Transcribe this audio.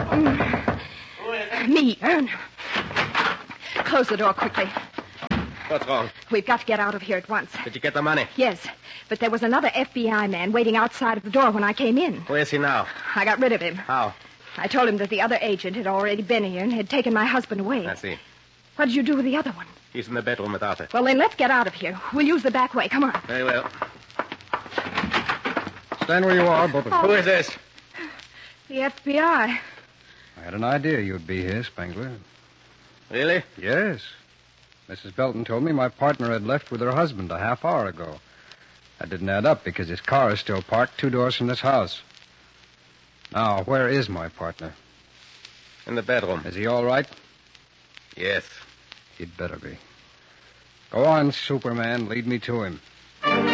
Me. Close the door quickly. What's wrong? We've got to get out of here at once. Did you get the money? Yes, but there was another FBI man waiting outside of the door when I came in. Where's he now? I got rid of him. How? I told him that the other agent had already been here and had taken my husband away. I see. What did you do with the other one? He's in the bedroom with Arthur. Well, then let's get out of here. We'll use the back way. Come on. Very well. Stand where you are, both of you. Who is this? The FBI. I had an idea you'd be here, Spangler. Really? Yes. Mrs. Belton told me my partner had left with her husband a half hour ago. That didn't add up because his car is still parked 2 doors from this house. Now, where is my partner? In the bedroom. Is he all right? Yes. He'd better be. Go on, Superman. Lead me to him.